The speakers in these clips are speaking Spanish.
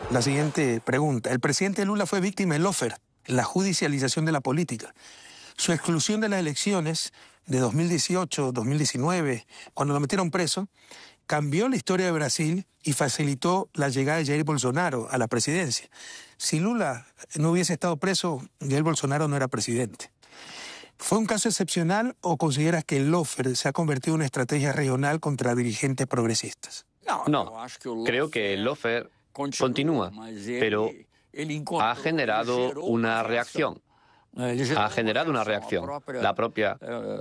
la siguiente pregunta. El presidente Lula fue víctima del lawfare, la judicialización de la política. Su exclusión de las elecciones de 2018, 2019, cuando lo metieron preso, cambió la historia de Brasil y facilitó la llegada de Jair Bolsonaro a la presidencia. Si Lula no hubiese estado preso, Jair Bolsonaro no era presidente. ¿Fue un caso excepcional o consideras que el lawfare se ha convertido en una estrategia regional contra dirigentes progresistas? No, creo que el lawfare continúa, pero ha generado una reacción. Ha generado una reacción. La propia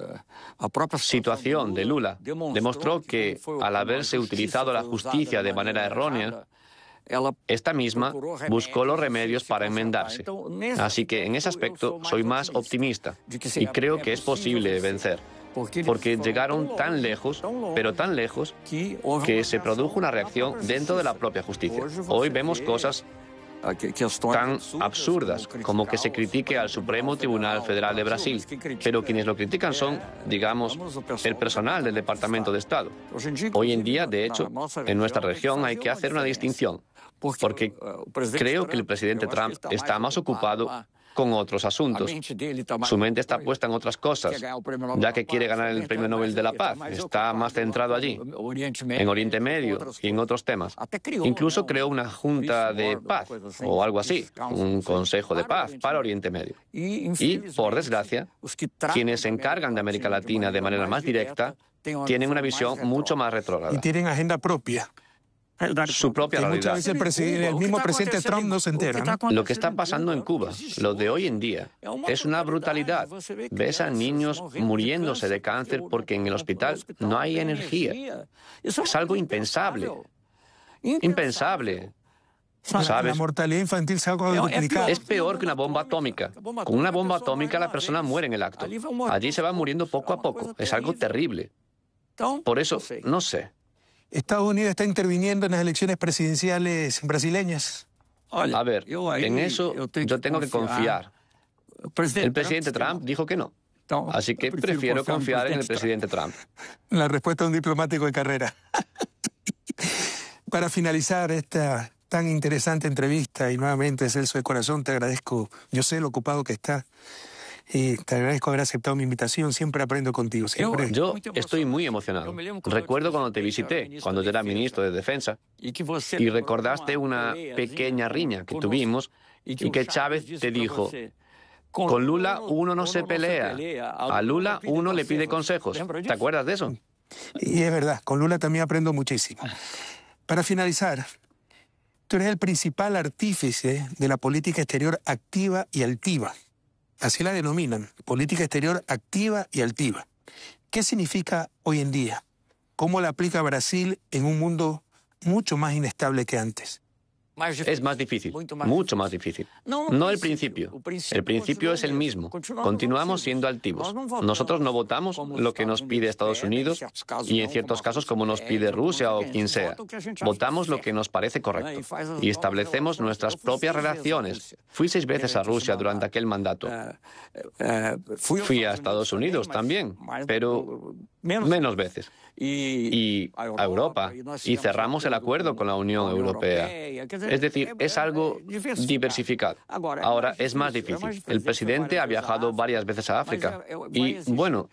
situación de Lula demostró que, al haberse utilizado la justicia de manera errónea, esta misma buscó los remedios para enmendarse. Así que en ese aspecto soy más optimista y creo que es posible vencer. Porque llegaron tan lejos, pero tan lejos, que se produjo una reacción dentro de la propia justicia. Hoy vemos cosas tan absurdas como que se critique al Supremo Tribunal Federal de Brasil, pero quienes lo critican son, digamos, el personal del Departamento de Estado. Hoy en día, de hecho, en nuestra región hay que hacer una distinción, porque creo que el presidente Trump está más ocupado con otros asuntos. Su mente está puesta en otras cosas, ya que quiere ganar el Premio Nobel de la Paz. Está más centrado allí, en Oriente Medio y en otros temas. Incluso creó una junta de paz, o algo así, un consejo de paz para Oriente Medio. Y, por desgracia, quienes se encargan de América Latina de manera más directa tienen una visión mucho más retrógrada. Y tienen agenda propia. Su propia realidad. Muchas veces el mismo presidente Trump no se entera, ¿no? Lo que está pasando en Cuba, lo de hoy en día, es una brutalidad. Ves a niños muriéndose de cáncer porque en el hospital no hay energía. Es algo impensable. Impensable. ¿Sabes? La mortalidad infantil se ha duplicado. Es peor que una bomba atómica. Con una bomba atómica la persona muere en el acto. Allí se va muriendo poco a poco. Es algo terrible. Por eso, no sé. Estados Unidos está interviniendo en las elecciones presidenciales brasileñas. A ver, en eso yo tengo que confiar. El presidente Trump dijo que no. Así que prefiero confiar en el presidente Trump. La respuesta de un diplomático de carrera. Para finalizar esta tan interesante entrevista, y nuevamente, Celso, de corazón, te agradezco. Yo sé lo ocupado que estás. Y te agradezco haber aceptado mi invitación. Siempre aprendo contigo. Siempre. Yo estoy muy emocionado. Recuerdo cuando te visité, cuando yo era ministro de Defensa, y recordaste una pequeña riña que tuvimos y que Chávez te dijo: con Lula uno no se pelea, a Lula uno le pide consejos. ¿Te acuerdas de eso? Y es verdad, con Lula también aprendo muchísimo. Para finalizar, tú eres el principal artífice de la política exterior activa y altiva. Así la denominan, política exterior activa y altiva. ¿Qué significa hoy en día? ¿Cómo la aplica Brasil en un mundo mucho más inestable que antes? Es más difícil, mucho más difícil. No el principio. El principio es el mismo. Continuamos siendo altivos. Nosotros no votamos lo que nos pide Estados Unidos y en ciertos casos como nos pide Rusia o quien sea. Votamos lo que nos parece correcto y establecemos nuestras propias relaciones. Fui 6 veces a Rusia durante aquel mandato. Fui a Estados Unidos también, pero menos veces. Y a Europa. Y cerramos el acuerdo con la Unión Europea. Es decir, es algo diversificado. Ahora es más difícil. El presidente ha viajado varias veces a África. Y, bueno,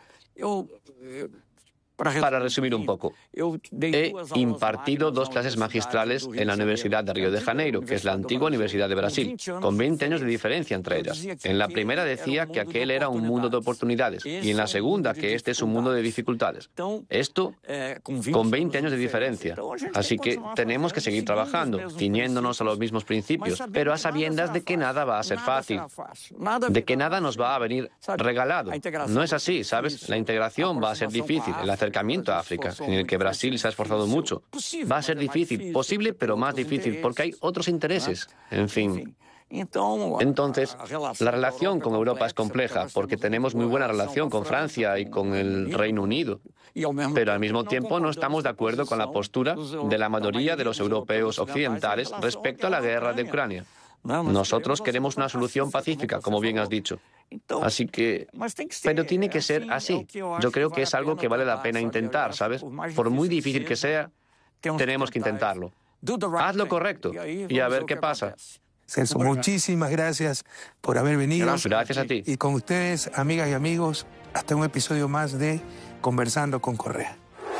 para resumir un poco, he impartido 2 clases magistrales en la Universidad de Río de Janeiro, que es la antigua Universidad de Brasil, con 20 años de diferencia entre ellas. En la primera decía que aquel era un mundo de oportunidades y en la segunda que este es un mundo de dificultades. Esto con 20 años de diferencia. Así que tenemos que seguir trabajando, ciñéndonos a los mismos principios, pero a sabiendas de que nada va a ser fácil, de que nada nos va a venir regalado. No es así, ¿sabes? La integración va a ser difícil, el acercamiento a África, en el que Brasil se ha esforzado mucho. Va a ser difícil, posible, pero más difícil, porque hay otros intereses. En fin. Entonces, la relación con Europa es compleja, porque tenemos muy buena relación con Francia y con el Reino Unido. Pero al mismo tiempo no estamos de acuerdo con la postura de la mayoría de los europeos occidentales respecto a la guerra de Ucrania. Nosotros queremos una solución pacífica, como bien has dicho. Así que... Pero tiene que ser así. Yo creo que es algo que vale la pena intentar, ¿sabes? Por muy difícil que sea, tenemos que intentarlo. Haz lo correcto y a ver qué pasa. Celso, muchísimas gracias por haber venido. Gracias a ti. Y con ustedes, amigas y amigos, hasta un episodio más de Conversando con Correa.